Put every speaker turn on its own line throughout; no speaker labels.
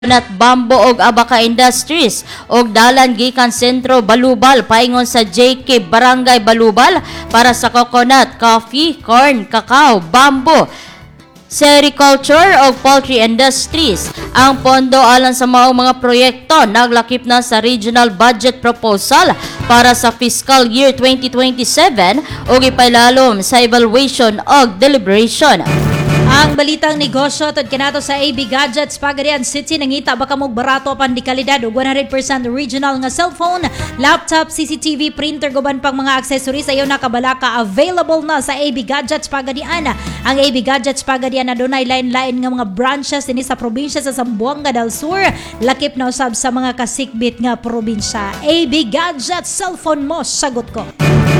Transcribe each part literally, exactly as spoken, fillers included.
Nat Bambo og Abaca Industries og dalan gikan sentro Balubal paingon sa J K Barangay Balubal para sa coconut, coffee, corn, cacao, bamboo, sericulture o poultry industries. Ang pondo alang sa maong mga proyekto naglakip na sa regional budget proposal para sa fiscal year twenty twenty-seven o ipailalom sa evaluation o deliberation.
Ang balitang negosyo tod kanato sa A B Gadgets Pagadian City nangita baka mo barato pan di kalidad og one hundred percent original nga cellphone, laptop, C C T V, printer guban pang mga accessories ayo nakabalaka available na sa A B Gadgets Pagadian. Ang A B Gadgets Pagadian adunay lain-lain nga mga branches dinhi sa probinsya sa Zamboanga del Sur, lakip na usab sa mga kasikbit nga probinsya. A B Gadgets, cellphone mo sagot ko.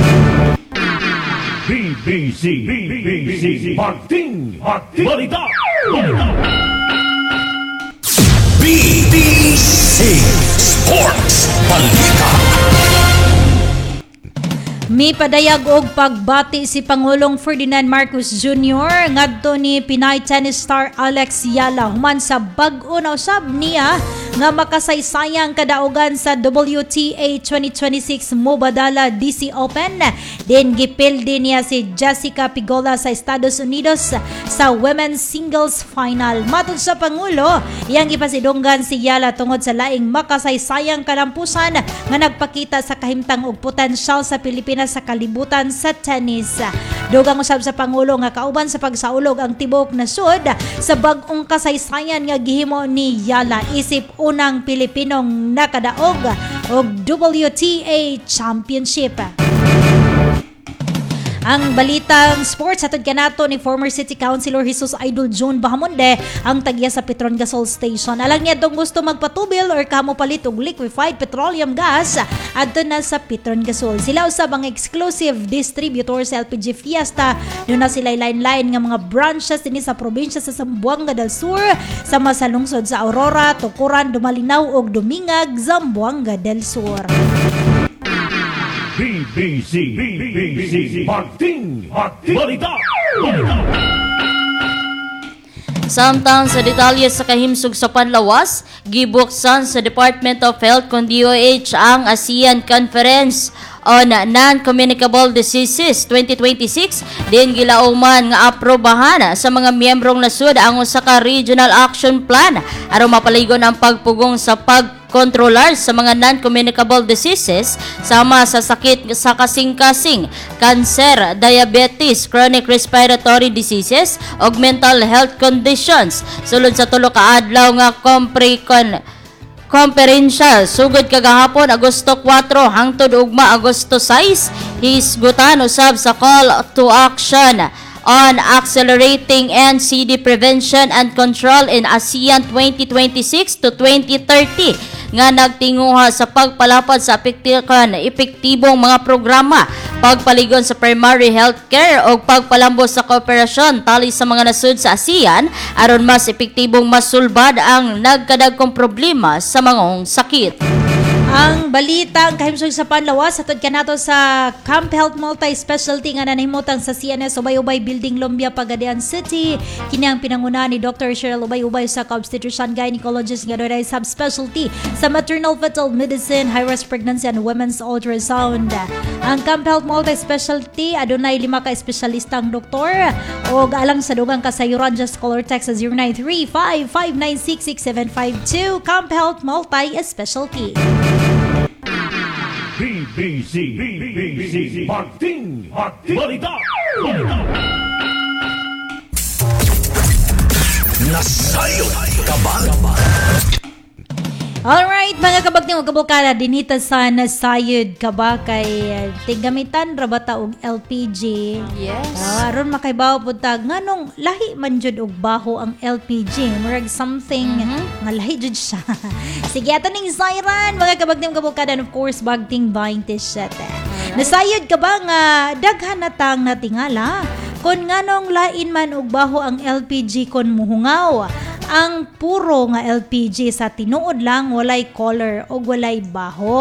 B B C, B B C, Martin, Martin, Balita, Balita.
B B C Sports Balita.
Mipadayag og pagbati si Pangulong Ferdinand Marcos Junior ngadto ni Pinay tennis star Alex Yala human sa bag-o na usab niya nga makasaysayang kadaugan sa W T A twenty twenty-six Mubadala D C Open. Din gipil din niya si Jessica Pigola sa Estados Unidos sa women's singles final. Matod sa Pangulo, iyang ipasidunggan si Yala tungod sa laing makasaysayang kalampusan nga nagpakita sa kahimtang og potensyal sa Pilipinas sa kalibutan sa tennis. Dugang usab sa Pangulo nga kauban sa pagsaulog ang tibok nasud sa bag-ong kasaysayan nga gihimo ni Yala isip unang Pilipinong nakadaog og W T A Championship. Ang balitang sports hatod kanato ni former City Councilor Jesus Idol June Bahamonde ang tagya sa Petron Gasol Station. Alang niya dong gusto magpatubil or kamo palit og liquefied petroleum gas adto na sa Petron Gasol. Sila usab ang exclusive distributor sa L P G Fiesta. Doon na sila line-line nga mga branches dinhi sa probinsya sa Zamboanga del Sur, sa masalungsod sa Aurora, Tukuran, Dumalinaw ug Dumingag, Zamboanga del Sur.
B B C, B B C, Martin, Martin, Balita, Balita.
Samtang sa detalye sa kahimsog sa panlawas, gibuksan sa Department of Health kon D O H ang ASEAN Conference on Non-Communicable Diseases twenty twenty-six. Din gilauman nga aprobahan sa mga miyembrong nasud ang usa ka regional action plan aron mapaligon ang pagpugong sa pagkontrolar sa mga non-communicable diseases sama sa sakit sa kasing-kasing, cancer, diabetes, chronic respiratory diseases ug mental health conditions. Sulod sa tulo ka adlaw nga komprekon Komperensya sugod kagahapon Agosto four hangtod ugma Agosto six, hisgutan usab sa call to action on accelerating N C D prevention and control in ASEAN twenty twenty-six to twenty thirty nga nagtinguha sa pagpalapad sa epektikan epektibong mga programa, pagpaligon sa primary health care o pagpalambos sa kooperasyon tali sa mga nasud sa ASEAN aron mas epektibong masulbad ang nagkadagkong problema sa mga sakit.
Ang balita ang kahimsog sa panlawas hatod kanato sa Camp Health Multi-Specialty nga nanahimutang sa C N S Ubay-Ubay Building, Lumbia, Pagadian City. Kini ang pinangunahan ni Doctor Cheryl Ubay-Ubay sa obstetrician gynecologist nga doon ay subspecialty sa maternal fetal medicine, high-risk pregnancy and women's ultrasound. Ang Camp Health Multi-Specialty adunay lima ka espesyalistang doktor o alang sa dugang kasayuran. Just call or text sa zero nine three five five nine six six seven five two. Camp Health Multi-Specialty.
B B C, B B C, Martin, Martin, Balita, Balita.
Nasayod ka ba?
Alright, mga kabagting o kabukala, dinita sa nasayod ka ba kay uh, tigamitan rabata og L P G.
Yes.
Uh, aron makaibaw po tag nganong lahi man jud og baho ang L P G. Murag something mm-hmm. nga lahi jud siya. Sige, ato ning sayran, mga kabagting o kabukala, and of course, bagting buying t-shirt. Right. Nasayod ka ba nga daghan na tang natingala? Kon nganong lain man og baho ang L P G kon muhungaw. Ang puro nga L P G sa tinuod lang walay color o walay baho.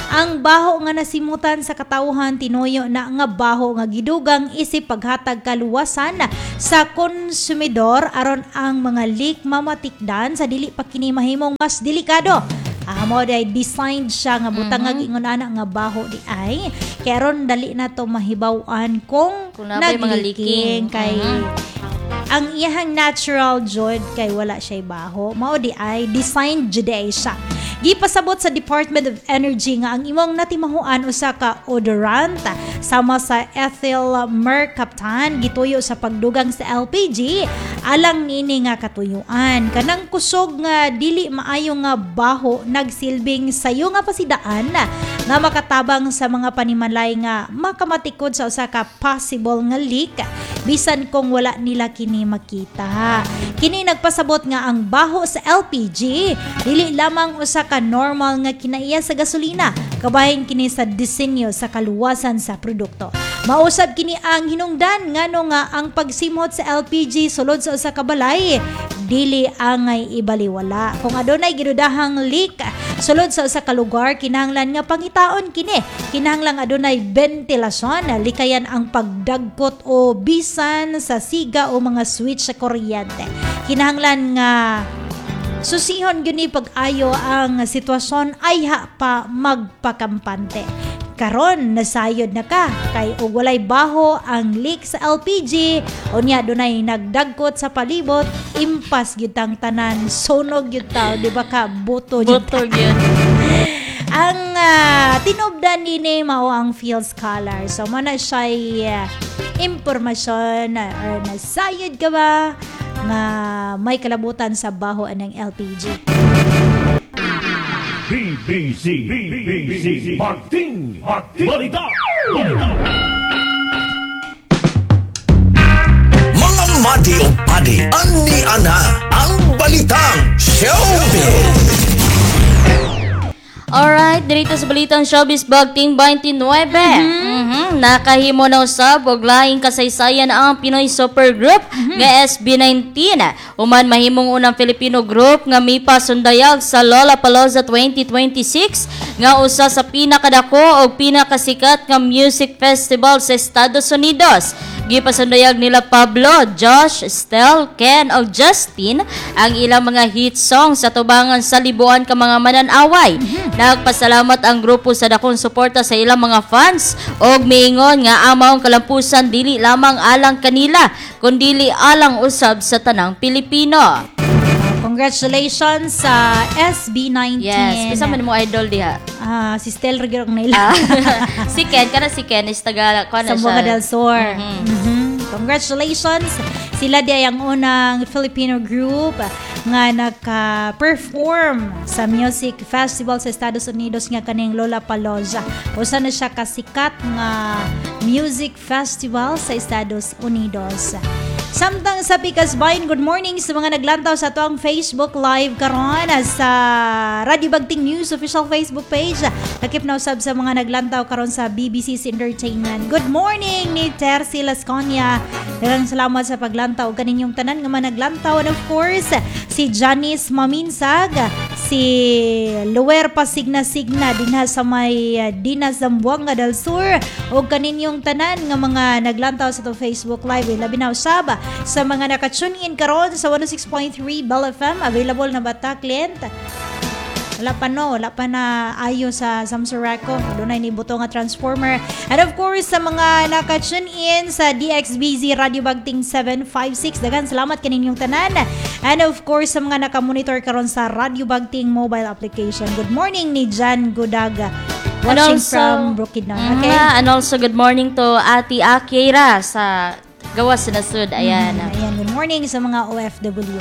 Ang baho nga nasimutan sa katawhan tinuyo na nga baho nga gidugang isip paghatag kaluwasan sa konsumidor aron ang mga leak mamatikdan sa dili pa kini mahimong mas delikado. Amo day designed siya nga butang nga gingon ana nga baho di ay kay aron dali na to mahibaw-an kung,
Kung nabay mga leaking.
kay
Mhm.
ang iyahang natural jud kay wala siya baho mao di ay designed jud ay siya. Gipasabot sa Department of Energy nga ang imong natimahuan usa ka odorant sama sa ethyl mercaptan gituyo sa pagdugang sa L P G alang nini nga katuyuan. Kanang kusog nga dili maayo nga baho nagsilbing sayo nga pasidaan nga makatabang sa mga panimalay nga makamatikod sa usa ka possible nga leak bisan kung wala nila kini makita. Kini nagpasabot nga ang baho sa L P G dili lamang usa ka normal nga kinaiya sa gasolina kabahin kini sa disenyo sa kaluwasan sa produkto. Mausab kini ang hinungdan ngano nga ang pagsimhot sa L P G sulod sa usa ka balay dili angay ibaliwala. Kung adunay gidudahang leak sulod sa usa ka lugar kinahanglan nga pangitaon kini. Kinahanglan adunay ventilasyon likayan ang pagdagkot o bisan sa siga o mga switch sa kuryente. Kinahanglan nga susihon gyud pag-ayo ang sitwasyon ay ha pa magpakampante. Karon nasayod na ka kay ug walay baho ang leak sa L P G unya dunay nagdagkot sa palibot impas gyud tang tanan sunog gyud taw di ba ka buto gyud
Buto yun.
ang uh, tinubdan nini mao ang field scholar so mo na siya uh, impormasyon uh, or nasayod ka ba nga may kalabutan sa baho ng L P G.
B B C B B C Bagting Bagting Balita Balita
Mga mati o padi, ani ana ang balitang showbiz.
Alright, dito sa Balitang Showbiz Bagting twenty-nine. Mhm. Nakahimo na usab og laing kasaysayan ang Pinoy supergroup nga S B nineteen. Human mahimong unang Filipino group nga mipasundayag sa Lollapalooza twenty twenty-six nga usa sa pinakadako og pinakasikat nga music festival sa Estados Unidos. Gipasundayag nila Pablo, Josh, Stel, Ken ug Justin ang ilang mga hit songs sa tubangan sa libuan ka mga mananaway. Nagpasalamat ang grupo sa dakong suporta sa ilang mga fans og miingon nga among kalampusan dili lamang alang kanila kundi alang usab sa tanang Pilipino.
Congratulations sa S B nineteen.
Yes, isa man mo idol diha.
Ah, si Stel Reguerong naila.
Ah, si Ken, kana si Ken is taga kuan na siya.
Sambuanga del Sur.
Mhm.
Mhm. Congratulations. Sila di ang unang Filipino group nga naka-perform sa music festival sa Estados Unidos nga kaning Lollapalooza. Usa na siya kasikat nga music festival sa Estados Unidos. Samtang sa Pikas Bayan, good morning sa mga naglantaw sa tuang Facebook Live karon sa Radio Bagting News official Facebook page. Takip na usab sa mga naglantaw karon sa B B C's Entertainment. Good morning ni Tercy Lasconia. Daghang salamat sa paglantaw kaninyong tanan nga managlantaw, and of course si Janice Maminsag, si Luer Pasigna-Signa dinha sa may uh, Dinas Zamboanga del Sur o kaninyong tanan nga mga naglantaw sa to Facebook Live. Labi na usab sa mga naka-tune in karon sa one oh six point three Bell F M. Available na ba ta, client? Wala pa no, wala pa na ayo sa Samsuraco. Doon ni buto nga transformer. And of course, sa mga naka-tune in sa D X B Z Radio Bagting seven five six, dagan salamat kaninyong tanan. And of course, sa mga naka-monitor karon sa Radio Bagting mobile application. Good morning ni Jan Gudaga. Watching
also,
from Bukidnon. Okay?
Mhm, and also good morning to Ati Akira sa Gawas na Sud. Ayan.
Mm, ayan, good morning sa mga O F W.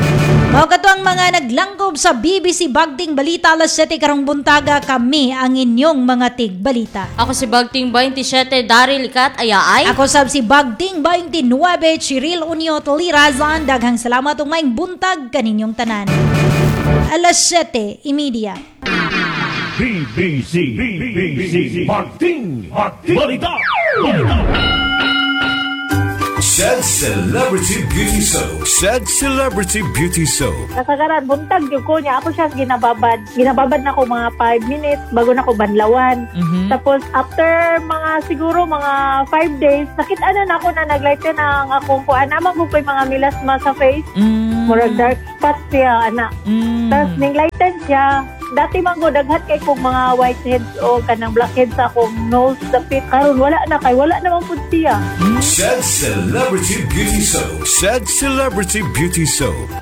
Mao kato ang mga naglangkob sa B B C Bagting Balita alas siyete karong buntaga, kami ang inyong mga tigbalita.
Ako si Bagting twenty-seven, Daryl Kat Ayaay.
Ako sab si Bagting twenty-nine, Chiril Unio Tolirazan. Daghang salamat ug maayong buntag kaninyong tanan. alas siyete media.
B B C B B C Bagting Bagting Balita Balita
Shell Celebrity Beauty Soaps. Said Celebrity Beauty Soap.
Kasagaran, buntag yung ko niya. Ako siya ginababad. Ginababad na ko mga five minutes bago na ko banlawan.
Mhm.
Tapos, after mga siguro mga five days, nakita na na ako na naglighten na ang akong kuan. Naman ko ko'y mga milasma sa face.
Mm.
Murag dark spot siya, ana.
Mm.
Tapos, ninglighten siya. Dati man ko daghat kay kong mga whiteheads o kanang blackheads sa akong nose, dapit. Karon wala na kay, wala naman po siya.
Said Celebrity Beauty Soap. Said Celebrity Beauty Soap.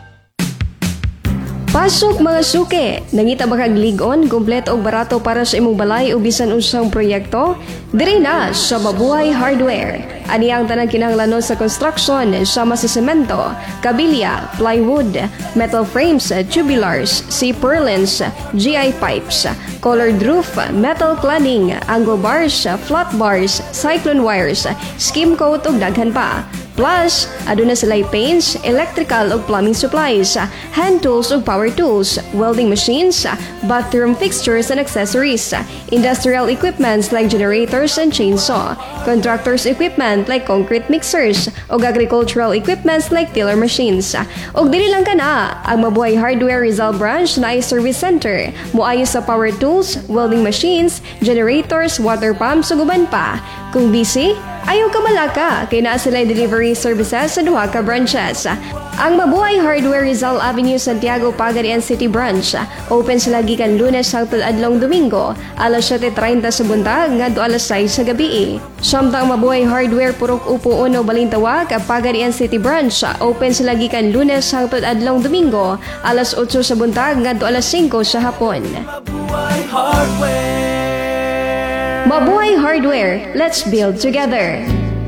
Pasok mga suke! Nangita ba kag ligon, kumpleto og barato para sa imong balay o bisan unsang proyekto? Diri na sa Mabuhay Hardware. Ani ang tanang kinahanglanon sa construction sama sa semento, kabilya, plywood, metal frames, tubulars, C-purlins, G I pipes, colored roof, metal cladding, angle bars, flat bars, cyclone wires, skim coat ug daghan pa. Plus, aduna sila'y paints, electrical ug plumbing supplies, hand tools ug power tools, welding machines, bathroom fixtures and accessories, industrial equipments like generators and chainsaw, contractors equipment like concrete mixers, ug agricultural equipments like tiller machines. Ug dili lang kana, ang Mabuhay Hardware Rizal Branch na ay service center, moayo sa power tools, welding machines, generators, water pumps ug uban pa. Kung busy, ayaw ka malaka, kay naa sila'y delivery services sa duha ka branches. Ang Mabuhay Hardware Rizal Avenue, Santiago, Pagadian City Branch. Open sila gikan Lunes hangtod adlong Domingo, alas siyete treinta sa buntag ngadto alas sais sa gabi. Samtang Mabuhay Hardware Purok Upo Uno Balintawak, Pagadian City Branch. Open sila gikan Lunes hangtod adlong Domingo, alas otso sa buntag ngadto alas singko sa hapon. Mabuhay Hardware, let's build together.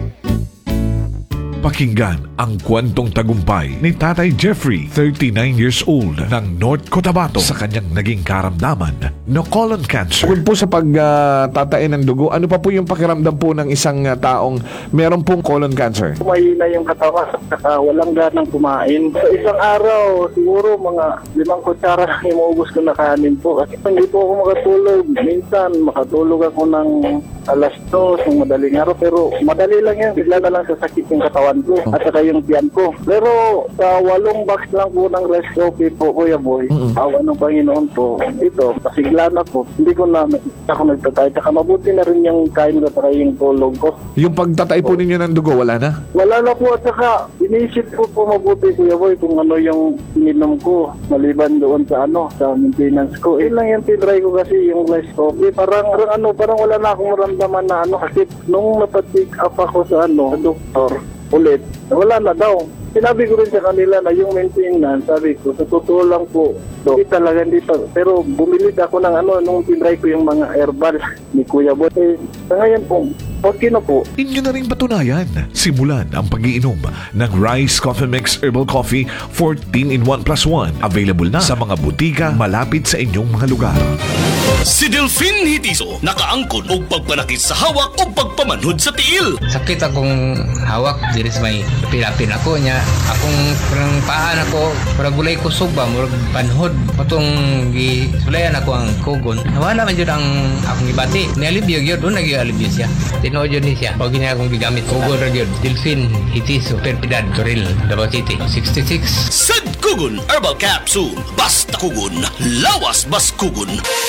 Pakinggan ang kwentong tagumpay ni Tatay Jeffrey, thirty-nine years old, ng North Cotabato sa kanyang naging karamdaman na colon cancer.
Bukod po sa pagtatain ng dugo, ano pa po yung pakiramdam po ng isang ah, taong meron pong colon cancer?
Mahina yung katawan, saka walang ganang kumain. Sa isang araw, siguro mga limang kutsara lang yung maubos ko na kanin po. Kasi hindi po ako makatulog. Minsan, makatulog ako ng alas dos, ng madaling araw. Pero madali lang yan. Bigla na lang sasakit yung katawan ko at saka yung tiyan ko. Pero sa walong box lang po ng rice coffee po, Kuya Boy, mm-hmm. awa ng Panginoon po, ito, pasigla na po. Hindi ko na ako nagtatay. Saka mabuti na rin yung kain ko at yung tulog ko.
Yung pagtatay po ninyo ng dugo, wala na?
Wala na po at saka inisip ko po mabuti, Kuya Boy, kung ano yung ininom ko maliban doon sa ano, sa maintenance ko. Eh lang yung tinry ko kasi yung rice coffee. Parang, parang ano, parang wala na akong maramdaman na ano kasi nung napatik up ako sa ano, sa doktor ulit, wala na daw. Sinabi ko rin sa kanila na yung maintenance, sabi ko, sa totoo lang po, so, hindi talaga hindi pa. Pero bumili ako ng ano, nung tinry ko yung mga herbal ni Kuya Boy. Eh, sa ngayon po, okay na po.
Inyo na rin patunayan. Simulan ang pag-iinom ng Rice Coffee Mix Herbal Coffee fourteen in one plus one. Available na sa mga butika malapit sa inyong mga lugar.
Si Delphine Hitiso, nakaangkon og pagpanakit sa hawak o pagpamanhod sa tiil.
Sakit akong hawak, diri sa may pilapin ako niya. Akong parang paan ako, parang gulay kusog ba, murag panhod. Patong gisulayan ako ang kugon. Nawala man yun ang akong ibati. Nialibyo yun, doon nag-ialibyo siya. Tinood yun niya. Pag niya akong gigamit, kugon rin yun. Delphine Hitiso, Perpidad, Toril, Davao City, sixty-six.
Sad Kugon Herbal Capsule. Basta kugon, lawas bas kugon.